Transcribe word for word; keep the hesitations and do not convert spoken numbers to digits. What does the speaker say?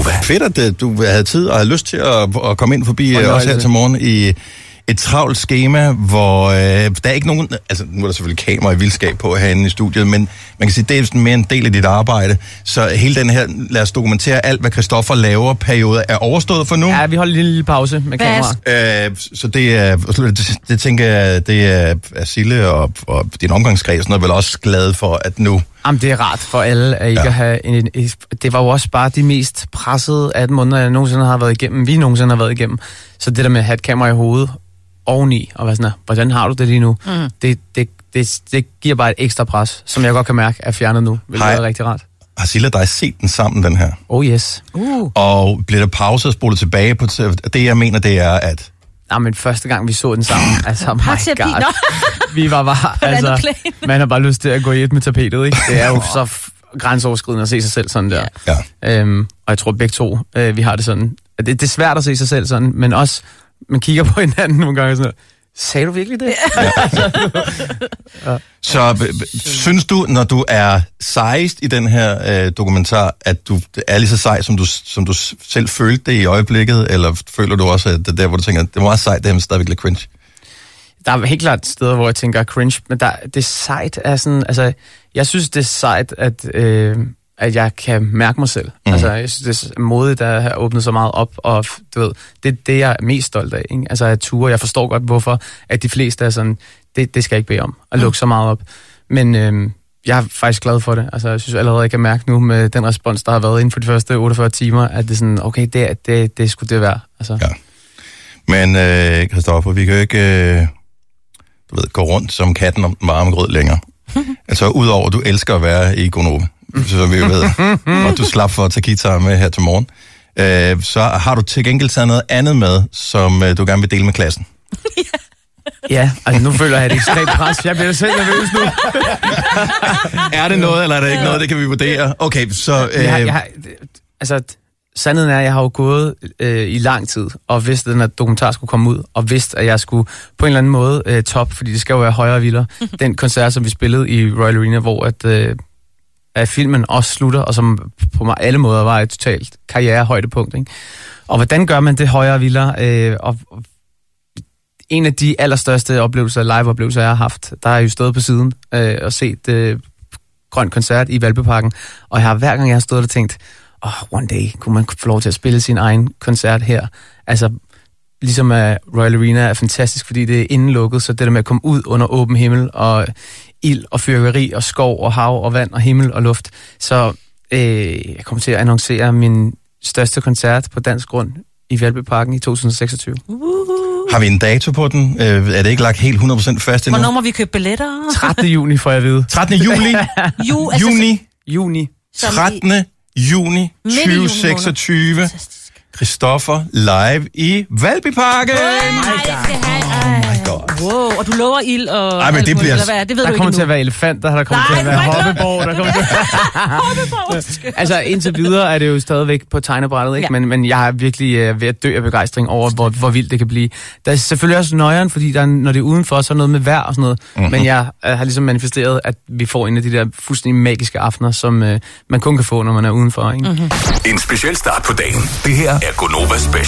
Gonova. Fedt, at du havde tid og havde lyst til at, at komme ind forbi øh, os her til morgen i et travlt schema, hvor øh, der er ikke nogen... Altså, nu er der selvfølgelig kamera i vildskab på herinde i studiet, men man kan sige, det er sådan mere en del af dit arbejde. Så hele den her, lad os dokumentere alt, hvad Christoffer laver, periode er overstået for nu. Ja, vi holder en lille, lille pause med kamera. Øh, så det er... Det, det tænker jeg, det er, er Sille og, og din omgangskreds, er vel også glad for, at nu... Jamen, det er rart for alle at ikke ja. at have en, en... Det var jo også bare de mest pressede atten måneder, jeg nogensinde har været igennem. Vi nogensinde har været igennem. Så det der med at have et kamera i hovedet oveni, og hvad sådan er, hvordan har du det lige nu? Mm. Det, det, det, det giver bare et ekstra pres, som jeg godt kan mærke er fjernet nu. Det er rigtig rart. Har Sille og dig set den sammen, den her? Oh yes. Uh. Og bliver der pause og spolet tilbage på det, jeg mener, det er, at... Nej, men første gang, vi så den sammen, altså, my god. Vi var bare, altså, man har bare lyst til at gå i et med tapetet, ikke? Det er jo så grænseoverskridende at se sig selv sådan der. Ja. Øhm, og jeg tror begge to, øh, vi har det sådan. Det, det er svært at se sig selv sådan, men også, man kigger på hinanden nogle gange sådan, sagde du virkelig det? Ja. Ja. Så b- synes du, når du er sejst i den her øh, dokumentar, at du er lige så sej, som du, som du selv følte det i øjeblikket, eller føler du også, at det der, hvor du tænker, det var sejt, det er stadigvæk lidt cringe? Der er helt klart steder, hvor jeg tænker cringe, men der, det sejt er sådan, altså, jeg synes, det er sejt, at, øh, at jeg kan mærke mig selv. Mm. Altså, jeg synes, det er modigt, at have åbnet så meget op, og du ved, det er det, jeg er mest stolt af, ikke? Altså, at ture, jeg forstår godt, hvorfor, at de fleste er sådan, det, det skal jeg ikke bede om, at lukke mm. så meget op. Men øh, jeg er faktisk glad for det. Altså, jeg synes allerede, jeg kan mærke nu med den respons, der har været inden for de første otteogfyrre timer, at det er sådan, okay, det, det, det er sgu det værd. Altså. Ja. Men, øh, Christoffer, vi kan jo ikke... Øh... du ved, gå rundt som katten om den varme grød længere. Altså, udover at du elsker at være i Gonova, så vi jo ved, og du slap for at tage guitar med her til morgen, øh, så har du til gengæld taget noget andet med, som øh, du gerne vil dele med klassen. Ja, altså nu føler jeg et ekstremt pres. Jeg bliver selv nervøs nu. Er det noget, eller er det ikke noget, det kan vi vurdere? Okay, så... Øh... Jeg har, jeg har, altså... Sandheden er, at jeg har jo gået øh, i lang tid, og vidste, at den her dokumentar skulle komme ud, og vidste, at jeg skulle på en eller anden måde øh, top, fordi det skal jo være højere og vildere. Den koncert, som vi spillede i Royal Arena, hvor at, øh, at filmen også slutter, og som på mig alle måder var et totalt karrierehøjdepunkt. Ikke? Og hvordan gør man det højere og vildere? Øh, og, og en af de allerstørste oplevelser, live-oplevelser, jeg har haft, der har jeg jo stået på siden øh, og set øh, Grøn Koncert i Valbyparken, og jeg har hver gang, jeg har stået og tænkt, oh, one day kunne man få lov til at spille sin egen koncert her. Altså, ligesom at Royal Arena er fantastisk, fordi det er indelukket, så det der med at komme ud under åben himmel, og ild og fyrværkeri, og skov og hav og vand og himmel og luft. Så øh, jeg kommer til at annoncere min største koncert på dansk grund i Valbyparken i to tusind seksogtyve. Uh-huh. Har vi en dato på den? Øh, er det ikke lagt helt hundrede procent fast endnu? Hvornår må vi købe billetter? trettende juni får jeg at vide. trettende juli? Ju, altså, juni? Juni. trettende juni tyve seksogtyve. Christoffer live i Valbyparken. Oh my god. Wow, og du lover ild og... Ej, men det bliver... Eller hvad? Det ved der du kommer ikke til at være elefanter, der kommer Nej, til at være hoppeborg, der kommer til at... Altså, indtil videre er det jo stadigvæk på tegnebrættet, ikke? Ja. Men, men jeg er virkelig uh, ved at dø af begejstring over, hvor, hvor vildt det kan blive. Der er selvfølgelig også nøjeren, fordi der, når det er udenfor, så er noget med vejr og sådan noget. Mm-hmm. Men jeg uh, har ligesom manifesteret, at vi får en af de der fuldstændig magiske aftener, som uh, man kun kan få, når man er udenfor, ikke? Mm-hmm. En speciel start på dagen. Det her er Gonovas special.